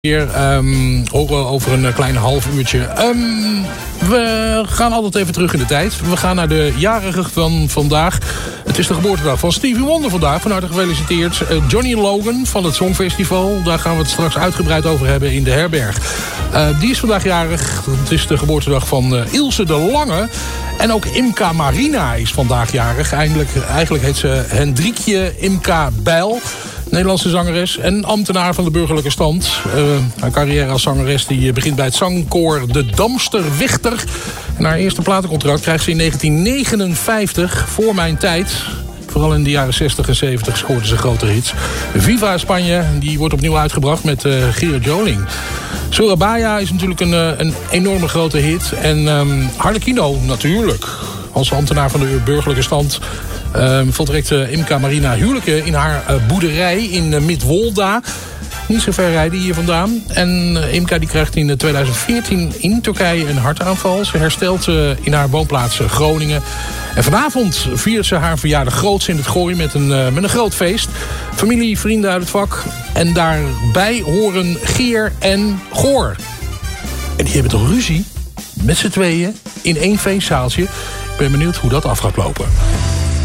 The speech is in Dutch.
Hier horen over een klein half uurtje. We gaan altijd even terug in de tijd. We gaan naar de jarige van vandaag. Het is de geboortedag van Stevie Wonder vandaag. Van harte gefeliciteerd. Johnny Logan van het Songfestival. Daar gaan we het straks uitgebreid over hebben in de herberg. Die is vandaag jarig. Het is de geboortedag van Ilse de Lange. En ook Imca Marina is vandaag jarig. Eigenlijk heet ze Hendrikje Imca Bijl. Nederlandse zangeres en ambtenaar van de burgerlijke stand. Haar carrière als zangeres die begint bij het zangkoor De Damsterwichter. En haar eerste platencontract krijgt ze in 1959, voor mijn tijd. Vooral in de jaren 60 en 70 scoorde ze grote hits. Viva Spanje, die wordt opnieuw uitgebracht met Gerard Joling. Surabaya is natuurlijk een enorme grote hit. En Harlequino natuurlijk. Als ambtenaar van de burgerlijke stand voltrekt Imca Marina huwelijken in haar boerderij in Midwolda. Niet zo ver rijden hier vandaan. En Imca die krijgt in 2014 in Turkije een hartaanval. Ze herstelt in haar woonplaats Groningen. En vanavond viert ze haar verjaardag groots in het Gooi met een groot feest. Familie, vrienden uit het vak. En daarbij horen Geer en Goor. En die hebben toch ruzie? Met z'n tweeën in één feestzaaltje. Ik ben benieuwd hoe dat af gaat lopen.